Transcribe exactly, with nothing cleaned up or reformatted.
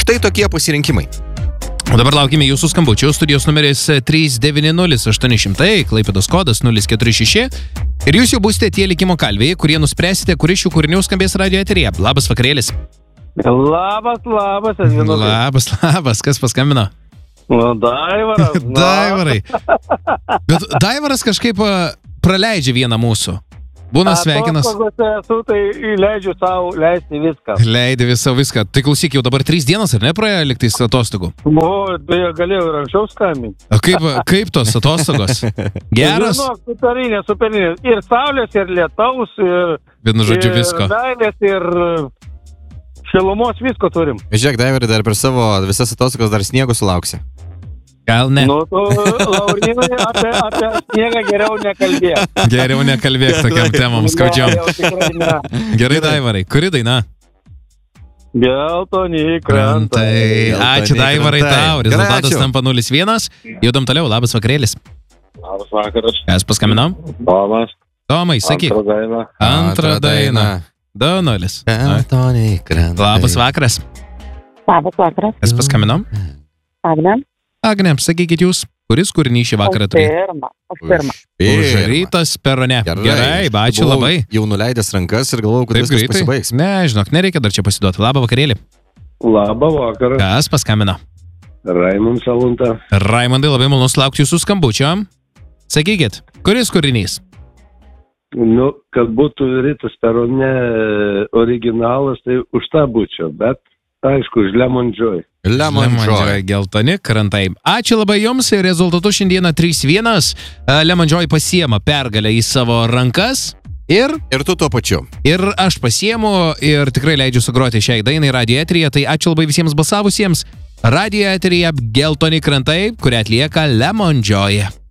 Štai tokie pasirinkimai. O dabar laukime jūsų skambučių. Studijos numeris trys devyni nulis aštuoni nulis nulis, Klaipėdos kodas nulis keturi šeši. Ir jūs jau būsite tie likimo kalviai, kurie nuspręsite, kuris šių kūrinių skambės radio eteryje. Labas vakarėlis. Labas, labas. Edvinukai. Labas, labas. Kas paskambino? Nu, Daivaras. Daivarai. Bet Daivaras kažkaip praleidžia vieną mūsų. Būna sveikinas. Atostogose esu, tai leidžiu savo leisti viską. Leidži visą viską. Tai klausyk, jau dabar trys dienas, ar ne, praėjo liktais atostogų? O, beje, galėjau ir anksčiau skambinti. O kaip, kaip tos atostogos? Geras? Žinok, superinė, superinė. Ir saulės, ir lietaus, ir... Vienu žodžiu visko. Ir meilės, ir šilumos visko turim. Žiūrėk, Daivarai, dar per savo visas atostogas dar sniego sulauksi. Gal ne? Nu, tu, Laurinai, apie, apie sniegą geriau nekalbėk. Geriau nekalbėk tokiam temam skaudžiam. Gerai, Daivarai, kuri daina? Geltoni krantai. Ačiū, Daivarai, tau. Rezultatas tampa nulis vienas. Judam toliau, labas vakarėlis. Labas vakaras. Kas paskambinam? Tomas. Tomai, sakyk. Antrą dainą. Antrą dainą. Du nulis. Geltoni krantai. Labas vakaras. Labas vakaras. Kas paskambinam? Agne. Agne, sakykit jūs, kuris kūrinys šį vakarą turi? Pirma, aš pirma. Užrytas perone. Gerai, ačiū labai. Jau nuleidęs rankas ir galvojau, kad viskas pasibaigs. Ne, žinok, nereikia dar čia pasiduoti. Labą vakarėlį. Labą vakarą. Kas paskambino? Raimond Salunta. Raimondai, labai malonu laukti jūsų skambučio. Sakykit, kuris kūrinys? Nu, kad būtų rytas perone originalas, tai už tą būčiau, bet aišku, už Lemon Joy. Lemon Joy. Geltoni krantai. Ačiū labai jums ir rezultatu šiandieną trys vienas. Lemon Joy pasiema pergalę į savo rankas. Ir, ir tu tuo pačiu. Ir aš pasiemu ir tikrai leidžiu sugroti šiai dainai radio eteryje. Tai ačiū labai visiems balsavusiems. Radio eteryje Geltoni krantai, kurią atlieka Lemon Joy.